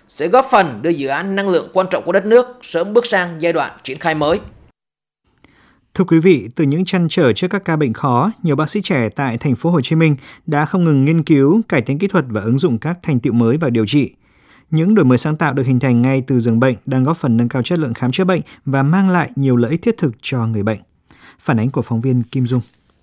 sẽ góp phần đưa dự án năng lượng quan trọng của đất nước sớm bước sang giai đoạn triển khai mới. Thưa quý vị, từ những trăn trở trước các ca bệnh khó, nhiều bác sĩ trẻ tại thành phố Hồ Chí Minh đã không ngừng nghiên cứu, cải tiến kỹ thuật và ứng dụng các thành tựu mới vào điều trị. Những đổi mới sáng tạo được hình thành ngay từ giường bệnh đang góp phần nâng cao chất lượng khám chữa bệnh và mang lại nhiều lợi ích thiết thực cho người bệnh. Phản ánh của phóng viên Kim Dung.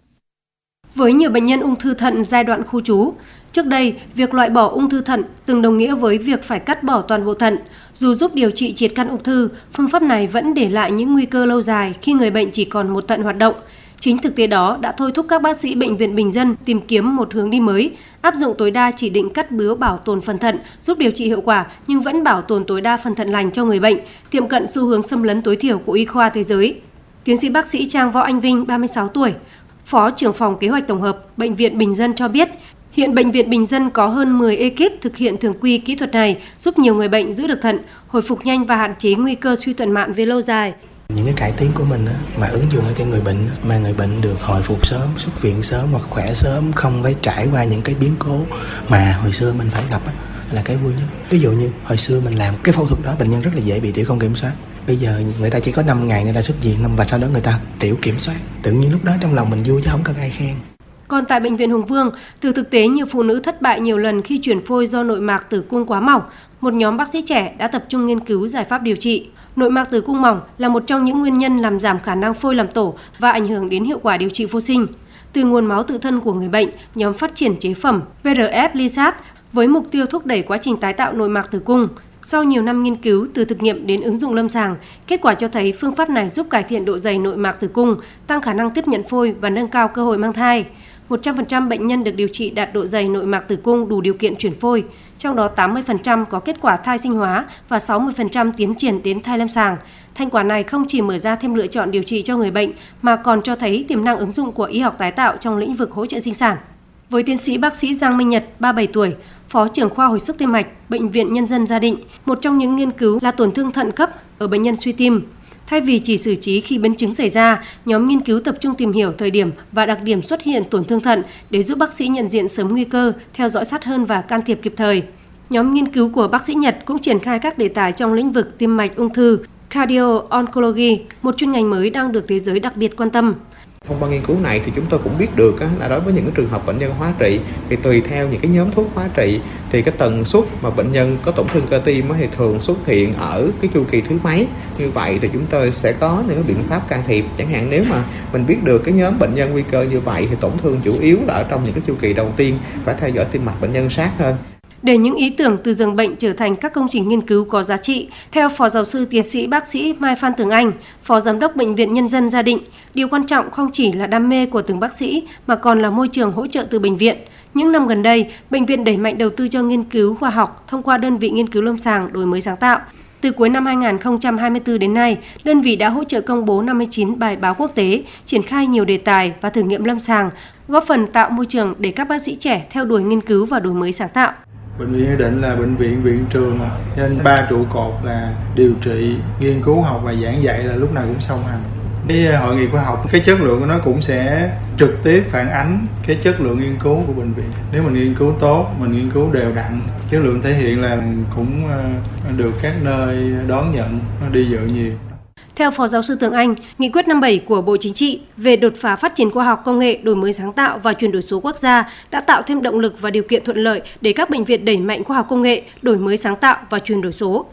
Với nhiều bệnh nhân ung thư thận giai đoạn khu trú, trước đây, việc loại bỏ ung thư thận từng đồng nghĩa với việc phải cắt bỏ toàn bộ thận. Dù giúp điều trị triệt căn ung thư, phương pháp này vẫn để lại những nguy cơ lâu dài khi người bệnh chỉ còn một thận hoạt động. Chính thực tế đó đã thôi thúc các bác sĩ Bệnh viện Bình Dân tìm kiếm một hướng đi mới, áp dụng tối đa chỉ định cắt bứa bảo tồn phần thận, giúp điều trị hiệu quả nhưng vẫn bảo tồn tối đa phần thận lành cho người bệnh, tiệm cận xu hướng xâm lấn tối thiểu của y khoa thế giới. Tiến sĩ bác sĩ Trang Võ Anh Vinh, 36 tuổi, Phó trưởng phòng kế hoạch tổng hợp Bệnh viện Bình Dân cho biết, hiện Bệnh viện Bình Dân có hơn 10 ekip thực hiện thường quy kỹ thuật này, giúp nhiều người bệnh giữ được thận, hồi phục nhanh và hạn chế nguy cơ suy tuần mạn về lâu dài. Những cái cải tiến của mình mà ứng dụng cho người bệnh, mà người bệnh được hồi phục sớm, xuất viện sớm hoặc khỏe sớm, không phải trải qua những cái biến cố mà hồi xưa mình phải gặp là cái vui nhất. Ví dụ như hồi xưa mình làm cái phẫu thuật đó, bệnh nhân rất là dễ bị tiểu không kiểm soát. Bây giờ người ta chỉ có 5 ngày người ta xuất viện và sau đó người ta tiểu kiểm soát. Tự nhiên lúc đó trong lòng mình vui chứ không cần ai khen. Còn tại Bệnh viện Hùng Vương, từ thực tế nhiều phụ nữ thất bại nhiều lần khi chuyển phôi do nội mạc tử cung quá mỏng, một nhóm bác sĩ trẻ đã tập trung nghiên cứu giải pháp điều trị. Nội mạc tử cung mỏng là một trong những nguyên nhân làm giảm khả năng phôi làm tổ và ảnh hưởng đến hiệu quả điều trị vô sinh. Từ nguồn máu tự thân của người bệnh, nhóm phát triển chế phẩm VRF Lisat với mục tiêu thúc đẩy quá trình tái tạo nội mạc tử cung. Sau nhiều năm nghiên cứu từ thực nghiệm đến ứng dụng lâm sàng, kết quả cho thấy phương pháp này giúp cải thiện độ dày nội mạc tử cung, tăng khả năng tiếp nhận phôi và nâng cao cơ hội mang thai. 100% bệnh nhân được điều trị đạt độ dày nội mạc tử cung đủ điều kiện chuyển phôi, trong đó 80% có kết quả thai sinh hóa và 60% tiến triển đến thai lâm sàng. Thành quả này không chỉ mở ra thêm lựa chọn điều trị cho người bệnh mà còn cho thấy tiềm năng ứng dụng của y học tái tạo trong lĩnh vực hỗ trợ sinh sản. Với tiến sĩ bác sĩ Giang Minh Nhật, 37 tuổi, Phó trưởng khoa hồi sức tim mạch, Bệnh viện Nhân dân Gia Định, một trong những nghiên cứu là tổn thương thận cấp ở bệnh nhân suy tim. Thay vì chỉ xử trí khi biến chứng xảy ra, nhóm nghiên cứu tập trung tìm hiểu thời điểm và đặc điểm xuất hiện tổn thương thận để giúp bác sĩ nhận diện sớm nguy cơ, theo dõi sát hơn và can thiệp kịp thời. Nhóm nghiên cứu của bác sĩ Nhật cũng triển khai các đề tài trong lĩnh vực tim mạch ung thư, cardio-oncology, một chuyên ngành mới đang được thế giới đặc biệt quan tâm. Thông qua nghiên cứu này thì chúng tôi cũng biết được là đối với những trường hợp bệnh nhân hóa trị thì tùy theo những cái nhóm thuốc hóa trị thì cái tần suất mà bệnh nhân có tổn thương cơ tim thì thường xuất hiện ở cái chu kỳ thứ mấy. Như vậy thì chúng tôi sẽ có những cái biện pháp can thiệp. Chẳng hạn nếu mà mình biết được cái nhóm bệnh nhân nguy cơ như vậy thì tổn thương chủ yếu là ở trong những cái chu kỳ đầu tiên, phải theo dõi tim mạch bệnh nhân sát hơn. Để những ý tưởng từ giường bệnh trở thành các công trình nghiên cứu có giá trị, theo Phó Giáo sư Tiến sĩ Bác sĩ Mai Phan Tường Anh, Phó Giám đốc Bệnh viện Nhân dân Gia Định, điều quan trọng không chỉ là đam mê của từng bác sĩ mà còn là môi trường hỗ trợ từ bệnh viện. Những năm gần đây, bệnh viện đẩy mạnh đầu tư cho nghiên cứu khoa học thông qua đơn vị nghiên cứu lâm sàng đổi mới sáng tạo. Từ cuối năm 2024 đến nay, đơn vị đã hỗ trợ công bố 59 bài báo quốc tế, triển khai nhiều đề tài và thử nghiệm lâm sàng, góp phần tạo môi trường để các bác sĩ trẻ theo đuổi nghiên cứu và đổi mới sáng tạo. Bệnh viện Gia Định là bệnh viện viện trường nên 3 trụ cột là điều trị, nghiên cứu học và giảng dạy là lúc nào cũng song hành. Cái hội nghị khoa học, cái chất lượng của nó cũng sẽ trực tiếp phản ánh cái chất lượng nghiên cứu của bệnh viện. Nếu mình nghiên cứu tốt, mình nghiên cứu đều đặn, chất lượng thể hiện là cũng được các nơi đón nhận, nó đi dự nhiều. Theo Phó Giáo sư Tường Anh, Nghị quyết 57 của Bộ Chính trị về đột phá phát triển khoa học công nghệ, đổi mới sáng tạo và chuyển đổi số quốc gia đã tạo thêm động lực và điều kiện thuận lợi để các bệnh viện đẩy mạnh khoa học công nghệ, đổi mới sáng tạo và chuyển đổi số.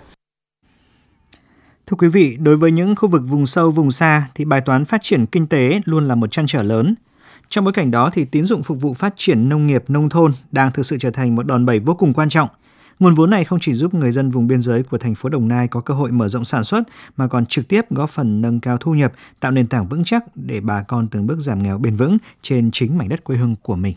Thưa quý vị, đối với những khu vực vùng sâu, vùng xa thì bài toán phát triển kinh tế luôn là một trăn trở lớn. Trong bối cảnh đó thì tín dụng phục vụ phát triển nông nghiệp, nông thôn đang thực sự trở thành một đòn bẩy vô cùng quan trọng. Nguồn vốn này không chỉ giúp người dân vùng biên giới của thành phố Đồng Nai có cơ hội mở rộng sản xuất mà còn trực tiếp góp phần nâng cao thu nhập, tạo nền tảng vững chắc để bà con từng bước giảm nghèo bền vững trên chính mảnh đất quê hương của mình.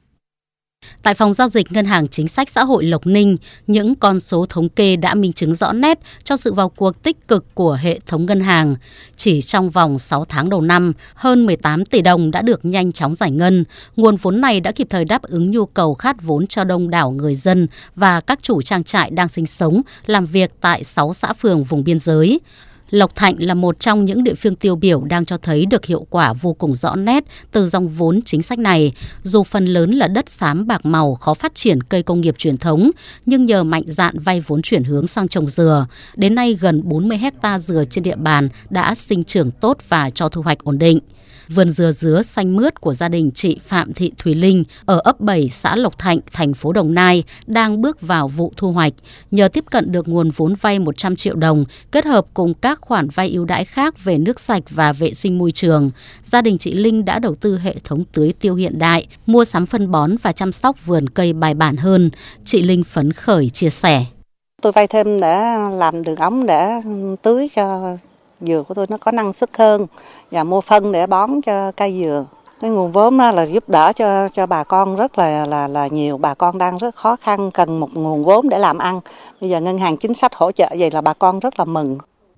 Tại phòng giao dịch Ngân hàng Chính sách Xã hội Lộc Ninh, những con số thống kê đã minh chứng rõ nét cho sự vào cuộc tích cực của hệ thống ngân hàng. Chỉ trong vòng 6 tháng đầu năm, hơn 18 tỷ đồng đã được nhanh chóng giải ngân. Nguồn vốn này đã kịp thời đáp ứng nhu cầu khát vốn cho đông đảo người dân và các chủ trang trại đang sinh sống, làm việc tại 6 xã phường vùng biên giới. Lộc Thạnh là một trong những địa phương tiêu biểu đang cho thấy được hiệu quả vô cùng rõ nét từ dòng vốn chính sách này. Dù phần lớn là đất xám bạc màu khó phát triển cây công nghiệp truyền thống, nhưng nhờ mạnh dạn vay vốn chuyển hướng sang trồng dừa, đến nay gần 40 hecta dừa trên địa bàn đã sinh trưởng tốt và cho thu hoạch ổn định. Vườn dừa dứa xanh mướt của gia đình chị Phạm Thị Thùy Linh ở ấp 7 xã Lộc Thạnh, thành phố Đồng Nai đang bước vào vụ thu hoạch. Nhờ tiếp cận được nguồn vốn vay 100 triệu đồng, kết hợp cùng các khoản vay ưu đãi khác về nước sạch và vệ sinh môi trường, gia đình chị Linh đã đầu tư hệ thống tưới tiêu hiện đại, mua sắm phân bón và chăm sóc vườn cây bài bản hơn. Chị Linh phấn khởi chia sẻ. Tôi vay thêm để làm đường ống để tưới cho dừa của tôi nó có năng suất hơn và mua phân để bón cho cây dừa. Cái nguồn vốn đó là giúp đỡ cho bà con rất là nhiều. Bà con đang rất khó khăn, cần một nguồn vốn để làm ăn. Bây giờ ngân hàng chính sách hỗ trợ vậy là bà con rất là mừng.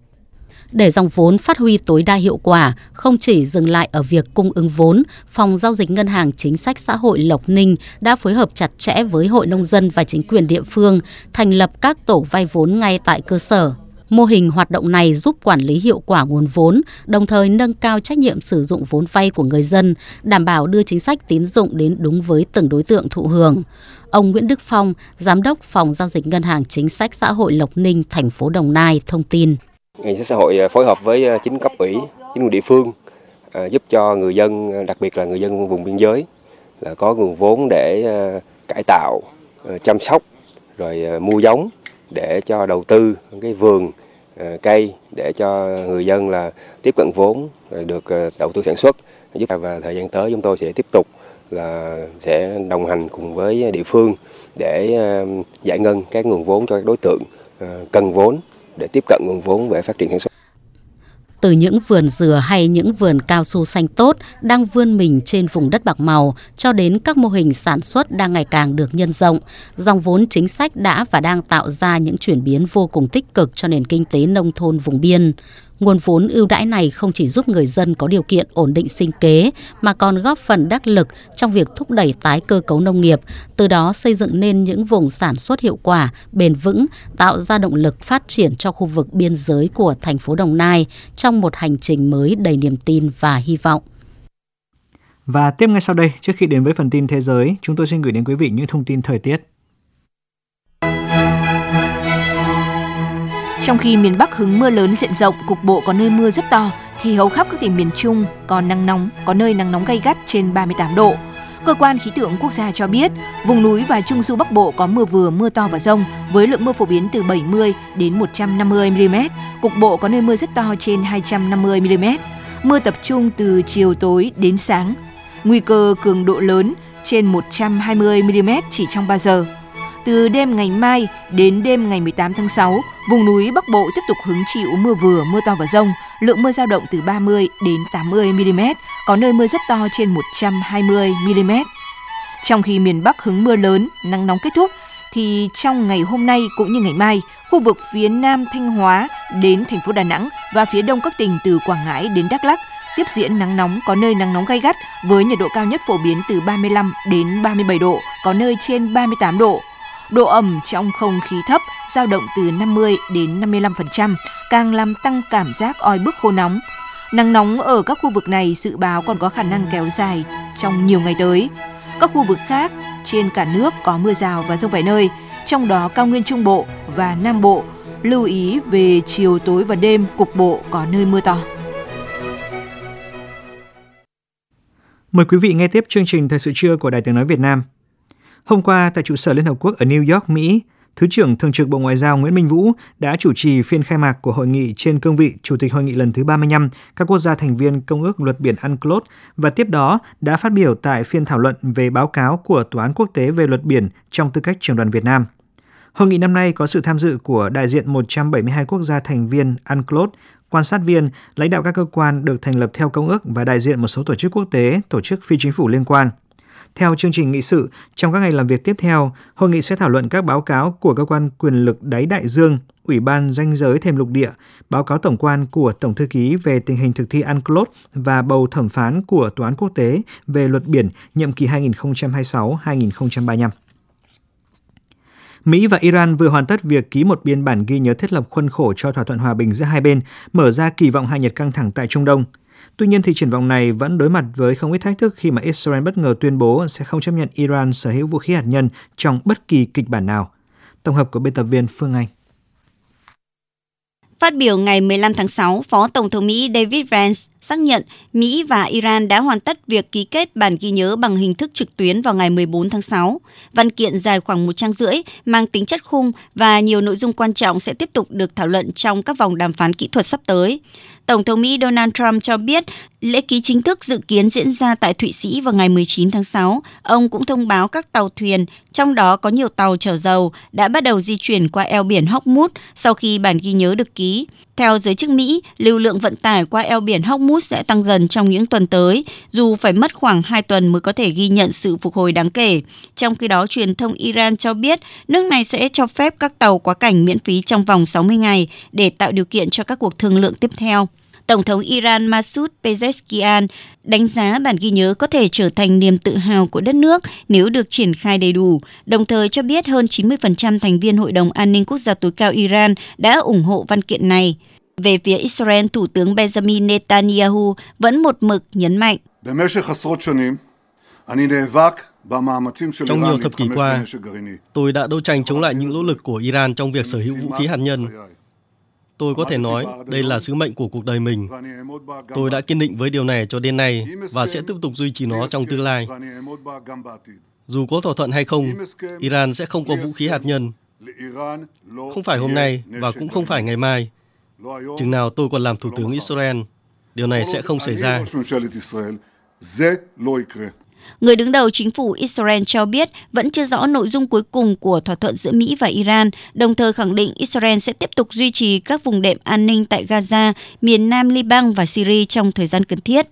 Để dòng vốn phát huy tối đa hiệu quả, không chỉ dừng lại ở việc cung ứng vốn, Phòng Giao dịch Ngân hàng Chính sách Xã hội Lộc Ninh đã phối hợp chặt chẽ với Hội Nông dân và chính quyền địa phương, thành lập các tổ vay vốn ngay tại cơ sở. Mô hình hoạt động này giúp quản lý hiệu quả nguồn vốn, đồng thời nâng cao trách nhiệm sử dụng vốn vay của người dân, đảm bảo đưa chính sách tín dụng đến đúng với từng đối tượng thụ hưởng. Ông Nguyễn Đức Phong, Giám đốc Phòng Giao dịch Ngân hàng Chính sách Xã hội Lộc Ninh, thành phố Đồng Nai thông tin. Ngành chính sách xã hội phối hợp với chính cấp ủy, chính quyền địa phương giúp cho người dân, đặc biệt là người dân vùng biên giới, là có nguồn vốn để cải tạo, chăm sóc, rồi mua giống để cho đầu tư cái vườn cây để cho người dân là tiếp cận vốn được đầu tư sản xuất. Giúp và thời gian tới chúng tôi sẽ tiếp tục là sẽ đồng hành cùng với địa phương để giải ngân các nguồn vốn cho các đối tượng cần vốn để tiếp cận nguồn vốn về phát triển sản xuất. Từ những vườn dừa hay những vườn cao su xanh tốt đang vươn mình trên vùng đất bạc màu cho đến các mô hình sản xuất đang ngày càng được nhân rộng, dòng vốn chính sách đã và đang tạo ra những chuyển biến vô cùng tích cực cho nền kinh tế nông thôn vùng biên. Nguồn vốn ưu đãi này không chỉ giúp người dân có điều kiện ổn định sinh kế mà còn góp phần đắc lực trong việc thúc đẩy tái cơ cấu nông nghiệp, từ đó xây dựng nên những vùng sản xuất hiệu quả, bền vững, tạo ra động lực phát triển cho khu vực biên giới của thành phố Đồng Nai trong một hành trình mới đầy niềm tin và hy vọng. Và tiếp ngay sau đây, trước khi đến với phần tin thế giới, chúng tôi xin gửi đến quý vị những thông tin thời tiết. Trong khi miền Bắc hứng mưa lớn diện rộng, cục bộ có nơi mưa rất to, thì hầu khắp các tỉnh miền Trung còn nắng nóng, có nơi nắng nóng gay gắt trên 38 độ. Cơ quan khí tượng quốc gia cho biết, vùng núi và Trung du Bắc Bộ có mưa vừa, mưa to và dông, với lượng mưa phổ biến từ 70 đến 150 mm, cục bộ có nơi mưa rất to trên 250 mm. Mưa tập trung từ chiều tối đến sáng, nguy cơ cường độ lớn trên 120 mm chỉ trong 3 giờ. Từ đêm ngày mai đến đêm ngày 18 tháng 6, vùng núi Bắc Bộ tiếp tục hứng chịu mưa vừa, mưa to và dông, lượng mưa dao động từ 30 đến 80 mm, có nơi mưa rất to trên 120 mm. Trong khi miền Bắc hứng mưa lớn, nắng nóng kết thúc, thì trong ngày hôm nay cũng như ngày mai, khu vực phía Nam Thanh Hóa đến thành phố Đà Nẵng và phía Đông các tỉnh từ Quảng Ngãi đến Đắk Lắk tiếp diễn nắng nóng, có nơi nắng nóng gay gắt với nhiệt độ cao nhất phổ biến từ 35 đến 37 độ, có nơi trên 38 độ. Độ ẩm trong không khí thấp, dao động từ 50 đến 55%, càng làm tăng cảm giác oi bức khô nóng. Nắng nóng ở các khu vực này dự báo còn có khả năng kéo dài trong nhiều ngày tới. Các khu vực khác trên cả nước có mưa rào và dông vài nơi, trong đó cao nguyên Trung Bộ và Nam Bộ lưu ý về chiều tối và đêm cục bộ có nơi mưa to. Mời quý vị nghe tiếp chương trình Thời sự trưa của Đài Tiếng nói Việt Nam. Hôm qua, tại trụ sở Liên Hợp Quốc ở New York, Mỹ, Thứ trưởng Thường trực Bộ Ngoại giao Nguyễn Minh Vũ đã chủ trì phiên khai mạc của hội nghị trên cương vị Chủ tịch hội nghị lần thứ 35 các quốc gia thành viên Công ước Luật Biển UNCLOS và tiếp đó đã phát biểu tại phiên thảo luận về báo cáo của Tòa án Quốc tế về Luật Biển trong tư cách trưởng đoàn Việt Nam. Hội nghị năm nay có sự tham dự của đại diện 172 quốc gia thành viên UNCLOS, quan sát viên, lãnh đạo các cơ quan được thành lập theo công ước và đại diện một số tổ chức quốc tế, tổ chức phi chính phủ liên quan. Theo chương trình nghị sự, trong các ngày làm việc tiếp theo, hội nghị sẽ thảo luận các báo cáo của cơ quan quyền lực đáy đại dương, Ủy ban ranh giới thềm lục địa, báo cáo tổng quan của Tổng thư ký về tình hình thực thi UNCLOS và bầu thẩm phán của Tòa án Quốc tế về Luật Biển nhiệm kỳ 2026-2035. Mỹ và Iran vừa hoàn tất việc ký một biên bản ghi nhớ thiết lập khuôn khổ cho thỏa thuận hòa bình giữa hai bên, mở ra kỳ vọng hạ nhiệt căng thẳng tại Trung Đông. Tuy nhiên thì triển vọng này vẫn đối mặt với không ít thách thức khi mà Israel bất ngờ tuyên bố sẽ không chấp nhận Iran sở hữu vũ khí hạt nhân trong bất kỳ kịch bản nào. Tổng hợp của biên tập viên Phương Anh. Phát biểu ngày 15 tháng 6, Phó Tổng thống Mỹ David Vance xác nhận Mỹ và Iran đã hoàn tất việc ký kết bản ghi nhớ bằng hình thức trực tuyến vào ngày 14 tháng 6. Văn kiện dài khoảng 1 trang rưỡi, mang tính chất khung và nhiều nội dung quan trọng sẽ tiếp tục được thảo luận trong các vòng đàm phán kỹ thuật sắp tới. Tổng thống Mỹ Donald Trump cho biết lễ ký chính thức dự kiến diễn ra tại Thụy Sĩ vào ngày 19 tháng 6. Ông cũng thông báo các tàu thuyền, trong đó có nhiều tàu chở dầu, đã bắt đầu di chuyển qua eo biển Hormuz sau khi bản ghi nhớ được ký. Theo giới chức Mỹ, lưu lượng vận tải qua eo biển Hormuz sẽ tăng dần trong những tuần tới, dù phải mất khoảng 2 tuần mới có thể ghi nhận sự phục hồi đáng kể. Trong khi đó, truyền thông Iran cho biết nước này sẽ cho phép các tàu quá cảnh miễn phí trong vòng 60 ngày để tạo điều kiện cho các cuộc thương lượng tiếp theo. Tổng thống Iran Masoud Pezeshkian đánh giá bản ghi nhớ có thể trở thành niềm tự hào của đất nước nếu được triển khai đầy đủ, đồng thời cho biết hơn 90% thành viên Hội đồng An ninh Quốc gia tối cao Iran đã ủng hộ văn kiện này. Về phía Israel, Thủ tướng Benjamin Netanyahu vẫn một mực nhấn mạnh. Trong nhiều thập kỷ qua, tôi đã đấu tranh chống lại những nỗ lực của Iran trong việc sở hữu vũ khí hạt nhân. Tôi có thể nói đây là sứ mệnh của cuộc đời mình. Tôi đã kiên định với điều này cho đến nay và sẽ tiếp tục duy trì nó trong tương lai. Dù có thỏa thuận hay không, Iran sẽ không có vũ khí hạt nhân. Không phải hôm nay và cũng không phải ngày mai. Chừng nào tôi còn làm Thủ tướng Israel, điều này sẽ không xảy ra. Người đứng đầu chính phủ Israel cho biết vẫn chưa rõ nội dung cuối cùng của thỏa thuận giữa Mỹ và Iran, đồng thời khẳng định Israel sẽ tiếp tục duy trì các vùng đệm an ninh tại Gaza, miền Nam Liban và Syria trong thời gian cần thiết.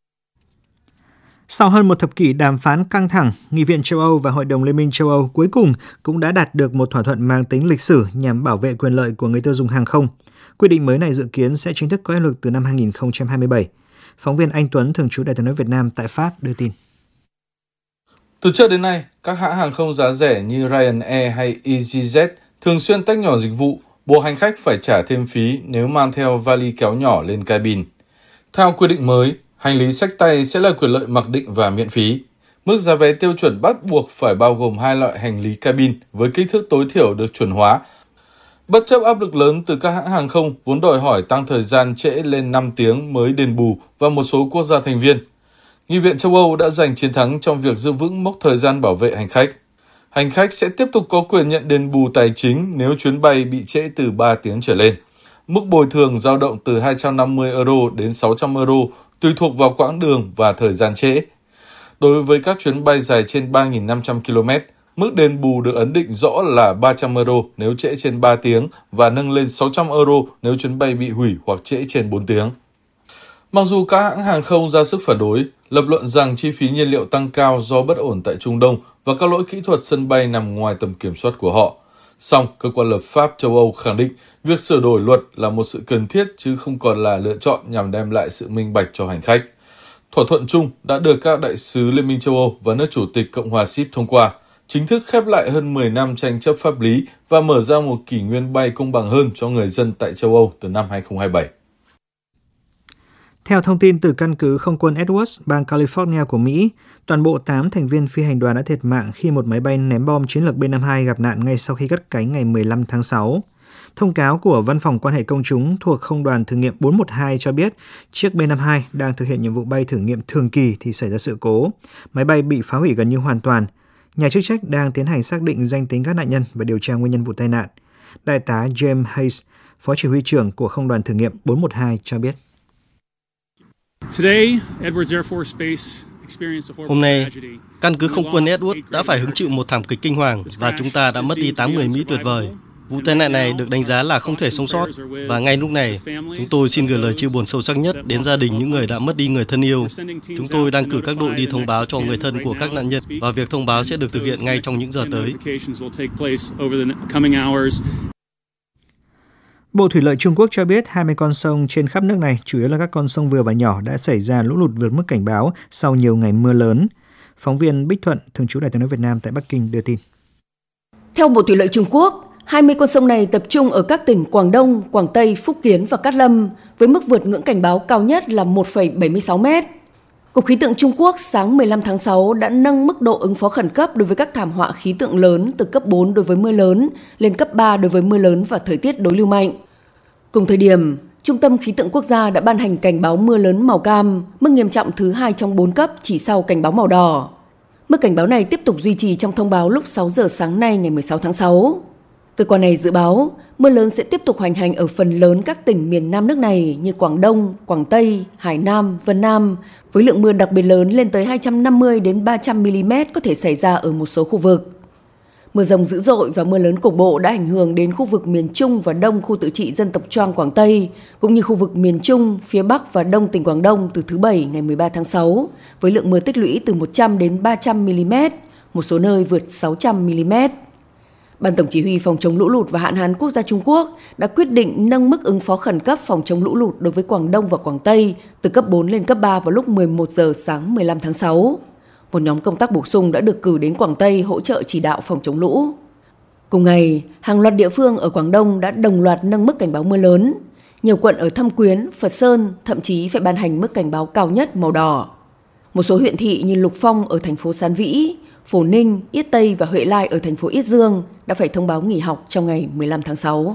Sau hơn một thập kỷ đàm phán căng thẳng, Nghị viện châu Âu và Hội đồng Liên minh châu Âu cuối cùng cũng đã đạt được một thỏa thuận mang tính lịch sử nhằm bảo vệ quyền lợi của người tiêu dùng hàng không. Quy định mới này dự kiến sẽ chính thức có hiệu lực từ năm 2027. Phóng viên Anh Tuấn, thường trú Đài Tiếng nói Việt Nam tại Pháp đưa tin. Từ trước đến nay, các hãng hàng không giá rẻ như Ryanair hay EasyJet thường xuyên tách nhỏ dịch vụ, buộc hành khách phải trả thêm phí nếu mang theo vali kéo nhỏ lên cabin. Theo quy định mới, hành lý xách tay sẽ là quyền lợi mặc định và miễn phí. Mức giá vé tiêu chuẩn bắt buộc phải bao gồm 2 loại hành lý cabin với kích thước tối thiểu được chuẩn hóa. Bất chấp áp lực lớn từ các hãng hàng không vốn đòi hỏi tăng thời gian trễ lên 5 tiếng mới đền bù và một số quốc gia thành viên, Nghị viện châu Âu đã giành chiến thắng trong việc giữ vững mốc thời gian bảo vệ hành khách. Hành khách sẽ tiếp tục có quyền nhận đền bù tài chính nếu chuyến bay bị trễ từ 3 tiếng trở lên. Mức bồi thường dao động từ 250 euro đến 600 euro tùy thuộc vào quãng đường và thời gian trễ. Đối với các chuyến bay dài trên 3.500 km, mức đền bù được ấn định rõ là 300 euro nếu trễ trên 3 tiếng và nâng lên 600 euro nếu chuyến bay bị hủy hoặc trễ trên 4 tiếng. Mặc dù các hãng hàng không ra sức phản đối, lập luận rằng chi phí nhiên liệu tăng cao do bất ổn tại Trung Đông và các lỗi kỹ thuật sân bay nằm ngoài tầm kiểm soát của họ. Song, cơ quan lập pháp châu Âu khẳng định việc sửa đổi luật là một sự cần thiết chứ không còn là lựa chọn nhằm đem lại sự minh bạch cho hành khách. Thỏa thuận chung đã được các đại sứ Liên minh châu Âu và nước chủ tịch Cộng hòa Síp thông qua, chính thức khép lại hơn 10 năm tranh chấp pháp lý và mở ra một kỷ nguyên bay công bằng hơn cho người dân tại châu Âu từ năm 2027. Theo thông tin từ căn cứ không quân Edwards, bang California của Mỹ, toàn bộ 8 thành viên phi hành đoàn đã thiệt mạng khi một máy bay ném bom chiến lược B-52 gặp nạn ngay sau khi cất cánh ngày 15 tháng 6. Thông cáo của Văn phòng Quan hệ Công chúng thuộc Không đoàn thử nghiệm 412 cho biết chiếc B-52 đang thực hiện nhiệm vụ bay thử nghiệm thường kỳ thì xảy ra sự cố. Máy bay bị phá hủy gần như hoàn toàn. Nhà chức trách đang tiến hành xác định danh tính các nạn nhân và điều tra nguyên nhân vụ tai nạn. Đại tá James Hayes, Phó Chỉ huy trưởng của Không đoàn thử nghiệm 412 cho biết. Hôm nay, căn cứ không quân Edwards đã phải hứng chịu một thảm kịch kinh hoàng và chúng ta đã mất đi 8 người Mỹ tuyệt vời. Vụ tai nạn này được đánh giá là không thể sống sót và ngay lúc này, chúng tôi xin gửi lời chia buồn sâu sắc nhất đến gia đình những người đã mất đi người thân yêu. Chúng tôi đang cử các đội đi thông báo cho người thân của các nạn nhân và việc thông báo sẽ được thực hiện ngay trong những giờ tới. Bộ Thủy lợi Trung Quốc cho biết 20 con sông trên khắp nước này, chủ yếu là các con sông vừa và nhỏ, đã xảy ra lũ lụt vượt mức cảnh báo sau nhiều ngày mưa lớn. Phóng viên Bích Thuận, thường trú Đài Tiếng nói Việt Nam tại Bắc Kinh đưa tin. Theo Bộ Thủy lợi Trung Quốc, 20 con sông này tập trung ở các tỉnh Quảng Đông, Quảng Tây, Phúc Kiến và Cát Lâm, với mức vượt ngưỡng cảnh báo cao nhất là 1,76 mét. Cục Khí tượng Trung Quốc sáng 15 tháng 6 đã nâng mức độ ứng phó khẩn cấp đối với các thảm họa khí tượng lớn từ cấp 4 đối với mưa lớn lên cấp 3 đối với mưa lớn và thời tiết đối lưu mạnh. Cùng thời điểm, Trung tâm Khí tượng Quốc gia đã ban hành cảnh báo mưa lớn màu cam, mức nghiêm trọng thứ 2 trong 4 cấp chỉ sau cảnh báo màu đỏ. Mức cảnh báo này tiếp tục duy trì trong thông báo lúc 6 giờ sáng nay ngày 16 tháng 6. Cơ quan này dự báo mưa lớn sẽ tiếp tục hoành hành ở phần lớn các tỉnh miền Nam nước này như Quảng Đông, Quảng Tây, Hải Nam, Vân Nam, với lượng mưa đặc biệt lớn lên tới 250 đến 300 mm có thể xảy ra ở một số khu vực. Mưa dông dữ dội và mưa lớn cục bộ đã ảnh hưởng đến khu vực miền Trung và Đông khu tự trị dân tộc Choang Quảng Tây, cũng như khu vực miền Trung, phía Bắc và Đông tỉnh Quảng Đông từ thứ Bảy ngày 13 tháng 6, với lượng mưa tích lũy từ 100 đến 300 mm, một số nơi vượt 600 mm. Ban Tổng chỉ huy phòng chống lũ lụt và hạn hán quốc gia Trung Quốc đã quyết định nâng mức ứng phó khẩn cấp phòng chống lũ lụt đối với Quảng Đông và Quảng Tây từ cấp 4 lên cấp 3 vào lúc 11 giờ sáng 15 tháng 6. Một nhóm công tác bổ sung đã được cử đến Quảng Tây hỗ trợ chỉ đạo phòng chống lũ. Cùng ngày, hàng loạt địa phương ở Quảng Đông đã đồng loạt nâng mức cảnh báo mưa lớn. Nhiều quận ở Thâm Quyến, Phật Sơn thậm chí phải ban hành mức cảnh báo cao nhất màu đỏ. Một số huyện thị như Lục Phong ở thành phố San Vĩ, Phổ Ninh, Yết Tây và Huệ Lai ở thành phố Yết Dương đã phải thông báo nghỉ học trong ngày 15 tháng 6.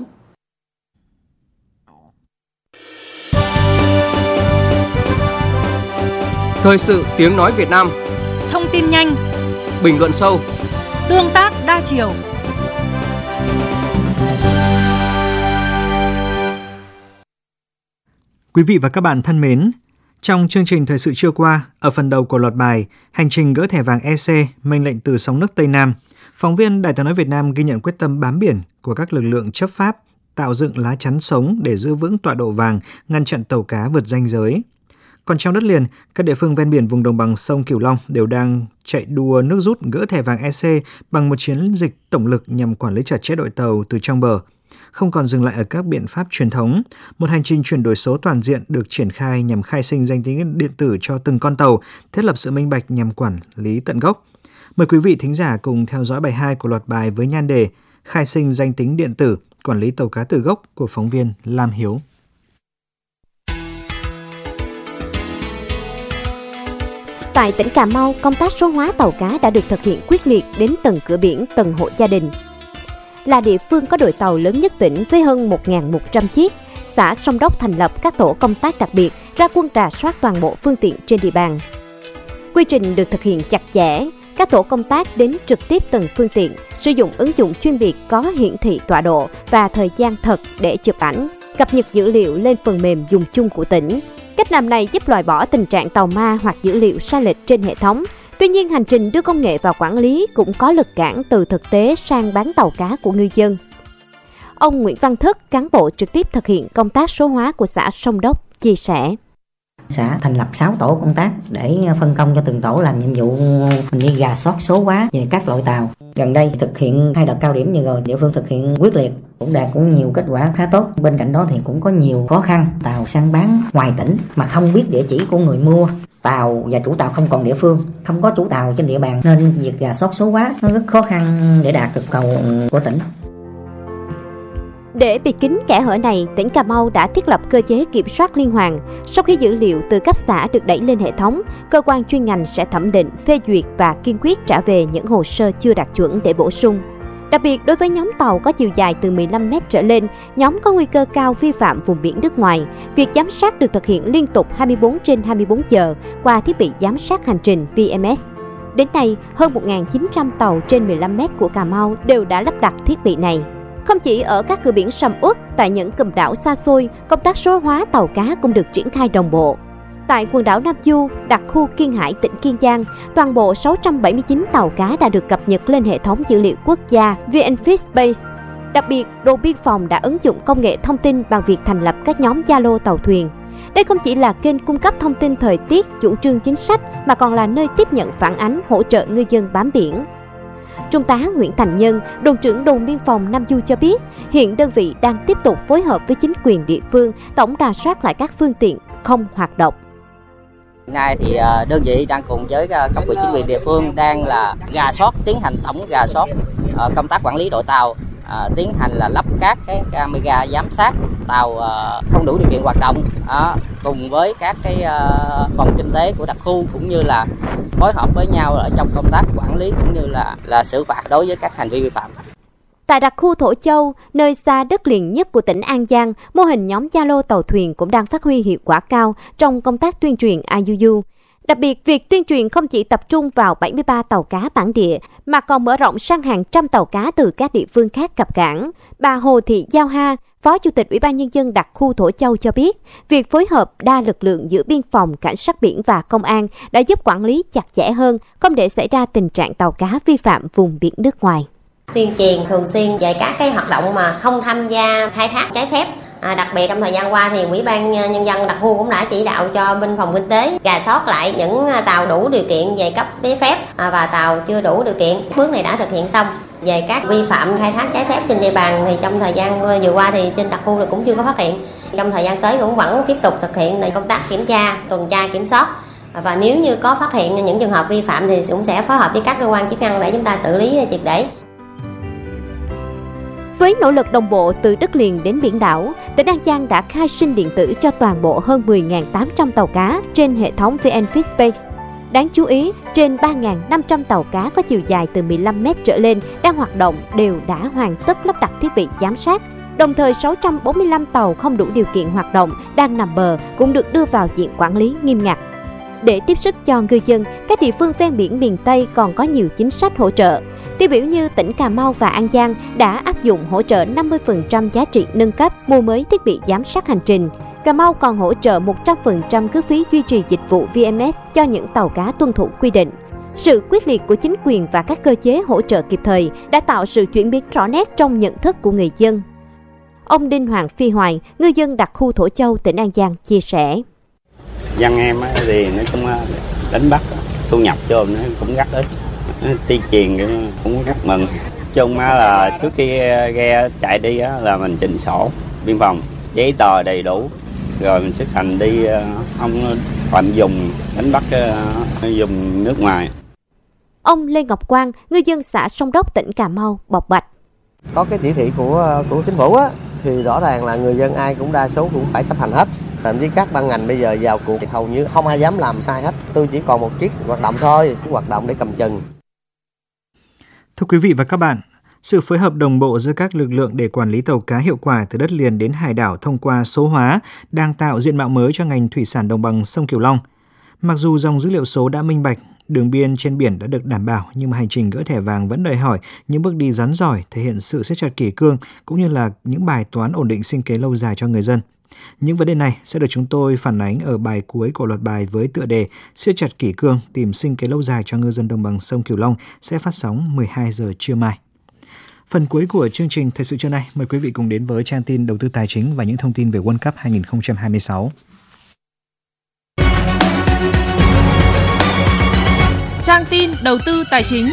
Thời sự tiếng nói Việt Nam. Thông tin nhanh, bình luận sâu, tương tác đa chiều. Quý vị và các bạn thân mến, trong chương trình thời sự trưa qua, ở phần đầu của loạt bài Hành trình gỡ thẻ vàng EC, mệnh lệnh từ sóng nước Tây Nam, phóng viên Đài Tiếng nói Việt Nam ghi nhận quyết tâm bám biển của các lực lượng chấp pháp tạo dựng lá chắn sống để giữ vững tọa độ vàng, ngăn chặn tàu cá vượt ranh giới. Còn trong đất liền, các địa phương ven biển vùng đồng bằng sông Cửu Long đều đang chạy đua nước rút gỡ thẻ vàng EC bằng một chiến dịch tổng lực nhằm quản lý chặt chẽ đội tàu từ trong bờ. Không còn dừng lại ở các biện pháp truyền thống, một hành trình chuyển đổi số toàn diện được triển khai nhằm khai sinh danh tính điện tử cho từng con tàu, thiết lập sự minh bạch nhằm quản lý tận gốc. Mời quý vị thính giả cùng theo dõi bài 2 của loạt bài với nhan đề Khai sinh danh tính điện tử, quản lý tàu cá từ gốc của phóng viên Lam Hiếu. Tại tỉnh Cà Mau, công tác số hóa tàu cá đã được thực hiện quyết liệt đến từng cửa biển, từng hộ gia đình. Là địa phương có đội tàu lớn nhất tỉnh với hơn 1.100 chiếc, xã Sông Đốc thành lập các tổ công tác đặc biệt ra quân rà soát toàn bộ phương tiện trên địa bàn. Quy trình được thực hiện chặt chẽ, các tổ công tác đến trực tiếp từng phương tiện, sử dụng ứng dụng chuyên biệt có hiển thị tọa độ và thời gian thật để chụp ảnh, cập nhật dữ liệu lên phần mềm dùng chung của tỉnh. Cách làm này giúp loại bỏ tình trạng tàu ma hoặc dữ liệu sai lệch trên hệ thống. Tuy nhiên, hành trình đưa công nghệ vào quản lý cũng có lực cản từ thực tế sang bán tàu cá của ngư dân. Ông Nguyễn Văn Thức, cán bộ trực tiếp thực hiện công tác số hóa của xã Sông Đốc, chia sẻ. Xã thành lập 6 tổ công tác để phân công cho từng tổ làm nhiệm vụ như rà soát số hóa về các loại tàu. Gần đây thực hiện 2 đợt cao điểm như rồi, địa phương thực hiện quyết liệt, cũng đạt nhiều kết quả khá tốt. Bên cạnh đó thì cũng có nhiều khó khăn, tàu săn bán ngoài tỉnh mà không biết địa chỉ của người mua. Tàu và chủ tàu không còn địa phương, không có chủ tàu trên địa bàn nên việc rà soát số hóa nó rất khó khăn để đạt được cầu của tỉnh. Để bịt kín kẽ hở này, tỉnh Cà Mau đã thiết lập cơ chế kiểm soát liên hoàn. Sau khi dữ liệu từ cấp xã được đẩy lên hệ thống, cơ quan chuyên ngành sẽ thẩm định, phê duyệt và kiên quyết trả về những hồ sơ chưa đạt chuẩn để bổ sung. Đặc biệt, đối với nhóm tàu có chiều dài từ 15 mét trở lên, nhóm có nguy cơ cao vi phạm vùng biển nước ngoài, việc giám sát được thực hiện liên tục 24/24 giờ qua thiết bị giám sát hành trình VMS. Đến nay, hơn 1.900 tàu trên 15 mét của Cà Mau đều đã lắp đặt thiết bị này. Không chỉ ở các cửa biển sầm uất, tại những cụm đảo xa xôi, công tác số hóa tàu cá cũng được triển khai đồng bộ. Tại quần đảo Nam Du, đặc khu Kiên Hải, tỉnh Kiên Giang, toàn bộ 679 tàu cá đã được cập nhật lên hệ thống dữ liệu quốc gia VNFish Base. Đặc biệt, đồn biên phòng đã ứng dụng công nghệ thông tin bằng việc thành lập các nhóm Zalo tàu thuyền. Đây không chỉ là kênh cung cấp thông tin thời tiết, chủ trương chính sách, mà còn là nơi tiếp nhận phản ánh, hỗ trợ ngư dân bám biển. Trung tá Nguyễn Thành Nhân, đồn trưởng đồn biên phòng Nam Du cho biết, hiện đơn vị đang tiếp tục phối hợp với chính quyền địa phương tổng rà soát lại các phương tiện không hoạt động. Nay thì đơn vị đang cùng với cấp ủy chính quyền địa phương đang là rà soát, tiến hành tổng rà soát công tác quản lý đội tàu tiến hành là lắp các cái camera giám sát tàu không đủ điều kiện hoạt động, cùng với các cái phòng kinh tế của đặc khu cũng như là phối hợp với nhau ở trong công tác quản lý cũng như là xử phạt đối với các hành vi vi phạm. Tại đặc khu Thổ Châu, nơi xa đất liền nhất của tỉnh An Giang, mô hình nhóm Zalo tàu thuyền cũng đang phát huy hiệu quả cao trong công tác tuyên truyền IUU. Đặc biệt, việc tuyên truyền không chỉ tập trung vào 73 tàu cá bản địa, mà còn mở rộng sang hàng trăm tàu cá từ các địa phương khác cập cảng. Bà Hồ Thị Giao Ha, Phó Chủ tịch Ủy ban Nhân dân đặc khu Thổ Châu cho biết, việc phối hợp đa lực lượng giữa biên phòng, cảnh sát biển và công an đã giúp quản lý chặt chẽ hơn, không để xảy ra tình trạng tàu cá vi phạm vùng biển nước ngoài. Tuyên truyền thường xuyên về các cái hoạt động mà không tham gia khai thác trái phép. Đặc biệt trong thời gian qua thì Ủy ban Nhân dân đặc khu cũng đã chỉ đạo cho biên phòng kinh tế rà soát lại những tàu đủ điều kiện về cấp giấy phép và tàu chưa đủ điều kiện. Bước này đã thực hiện xong. Về các vi phạm khai thác trái phép trên địa bàn thì trong thời gian vừa qua thì trên đặc khu cũng chưa có phát hiện. Trong thời gian tới cũng vẫn tiếp tục thực hiện công tác kiểm tra, tuần tra kiểm soát. Và nếu như có phát hiện những trường hợp vi phạm thì cũng sẽ phối hợp với các cơ quan chức năng để chúng ta xử lý triệt để. Với nỗ lực đồng bộ từ đất liền đến biển đảo, tỉnh An Giang đã khai sinh điện tử cho toàn bộ hơn 10.800 tàu cá trên hệ thống VnFishBase. Đáng chú ý, trên 3.500 tàu cá có chiều dài từ 15 m trở lên đang hoạt động đều đã hoàn tất lắp đặt thiết bị giám sát. Đồng thời 645 tàu không đủ điều kiện hoạt động đang nằm bờ cũng được đưa vào diện quản lý nghiêm ngặt. Để tiếp sức cho ngư dân, các địa phương ven biển miền Tây còn có nhiều chính sách hỗ trợ. Tiêu biểu như tỉnh Cà Mau và An Giang đã áp dụng hỗ trợ 50% giá trị nâng cấp mua mới thiết bị giám sát hành trình. Cà Mau còn hỗ trợ 100% cước phí duy trì dịch vụ VMS cho những tàu cá tuân thủ quy định. Sự quyết liệt của chính quyền và các cơ chế hỗ trợ kịp thời đã tạo sự chuyển biến rõ nét trong nhận thức của người dân. Ông Đinh Hoàng Phi Hoài, ngư dân đặc khu Thổ Châu, tỉnh An Giang chia sẻ. Dân em thì nó cũng đánh bắt, thu nhập cho nó cũng rất ít. Tuyên truyền cũng rất mừng. Chung là trước khi ghe chạy đi là mình trình sổ biên phòng, giấy tờ đầy đủ, rồi mình xuất hành đi không phạm dùng đánh bắt dùng nước ngoài. Ông Lê Ngọc Quang, ngư dân xã Sông Đốc, tỉnh Cà Mau bộc bạch. Có cái chỉ thị của chính phủ thì rõ ràng là người dân ai cũng đa số cũng phải chấp hành hết. Thậm chí các ban ngành bây giờ vào cuộc thì hầu như không ai dám làm sai hết. Tôi chỉ còn một chiếc hoạt động thôi, hoạt động để cầm chừng. Thưa quý vị và các bạn, sự phối hợp đồng bộ giữa các lực lượng để quản lý tàu cá hiệu quả từ đất liền đến hải đảo thông qua số hóa đang tạo diện mạo mới cho ngành thủy sản đồng bằng sông Cửu Long. Mặc dù dòng dữ liệu số đã minh bạch, đường biên trên biển đã được đảm bảo, nhưng mà hành trình gỡ thẻ vàng vẫn đòi hỏi những bước đi rắn rỏi, thể hiện sự siết chặt kỷ cương cũng như là những bài toán ổn định sinh kế lâu dài cho người dân. Những vấn đề này sẽ được chúng tôi phản ánh ở bài cuối của loạt bài với tựa đề siết chặt kỷ cương tìm sinh kế lâu dài cho ngư dân đồng bằng sông Cửu Long sẽ phát sóng 12 giờ trưa mai. Phần cuối của chương trình Thời sự trưa nay, mời quý vị cùng đến với trang tin đầu tư tài chính và những thông tin về World Cup 2026. Trang tin đầu tư tài chính.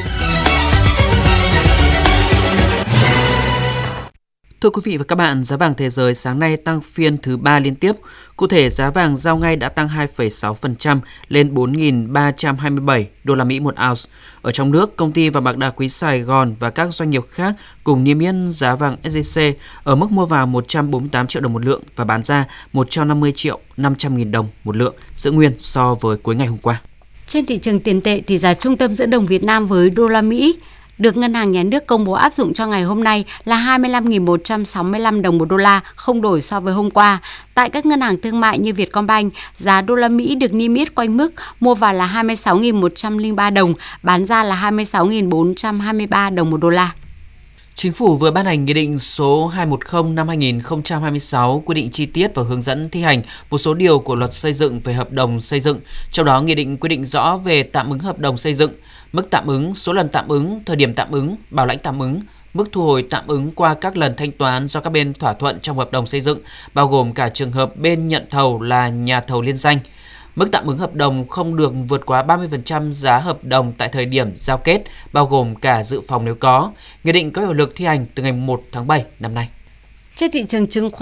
Thưa quý vị và các bạn, giá vàng thế giới sáng nay tăng phiên thứ 3 liên tiếp. Cụ thể, giá vàng giao ngay đã tăng 2,6% lên 4.327 đô la Mỹ một ounce. Ở trong nước, công ty vàng bạc đá quý Sài Gòn và các doanh nghiệp khác cùng niêm yết giá vàng SJC ở mức mua vào 148 triệu đồng một lượng và bán ra 150 triệu 500 nghìn đồng một lượng, giữ nguyên so với cuối ngày hôm qua. Trên thị trường tiền tệ, tỷ giá trung tâm giữa đồng Việt Nam với đô la Mỹ được Ngân hàng Nhà nước công bố áp dụng cho ngày hôm nay là 25.165 đồng một đô la, không đổi so với hôm qua. Tại các ngân hàng thương mại như Vietcombank, giá đô la Mỹ được niêm yết quanh mức mua vào là 26.103 đồng, bán ra là 26.423 đồng một đô la. Chính phủ vừa ban hành Nghị định số 210 năm 2026 quy định chi tiết và hướng dẫn thi hành một số điều của Luật Xây dựng về hợp đồng xây dựng. Trong đó, Nghị định quy định rõ về tạm ứng hợp đồng xây dựng, mức tạm ứng, số lần tạm ứng, thời điểm tạm ứng, bảo lãnh tạm ứng, mức thu hồi tạm ứng qua các lần thanh toán do các bên thỏa thuận trong hợp đồng xây dựng, bao gồm cả trường hợp bên nhận thầu là nhà thầu liên danh. Mức tạm ứng hợp đồng không được vượt quá 30% giá hợp đồng tại thời điểm giao kết, bao gồm cả dự phòng nếu có. Nghị định có hiệu lực thi hành từ ngày 1 tháng 7 năm nay. Trên thị trường chứng khoán,